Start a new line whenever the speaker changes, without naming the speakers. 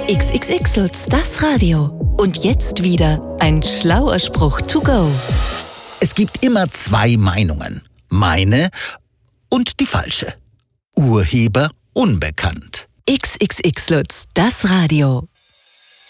XXX Lutz, das Radio. Und jetzt wieder ein schlauer Spruch to go.
Es gibt immer zwei Meinungen. Meine und die falsche. Urheber unbekannt.
XXX Lutz, das Radio.